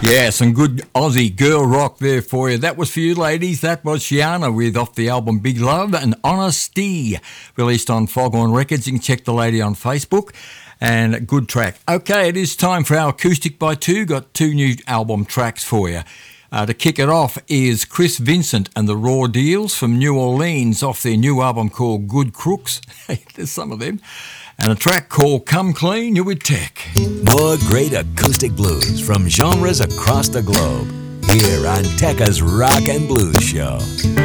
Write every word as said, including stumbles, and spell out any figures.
Yeah, some good Aussie girl rock there for you. That was for you, ladies. That was Shiana with off the album Big Love and Honesty, released on Foghorn Records. You can check the lady on Facebook. And a good track. Okay, it is time for our Acoustic by Two. Got two new album tracks for you. Uh, to kick it off is Chris Vincent and the Raw Deals from New Orleans off their new album called Good Crooks. There's some of them. And a track called Come Clean, You're with Tech. More great acoustic blues from genres across the globe. Here on Tekka's Rock and Blues Show.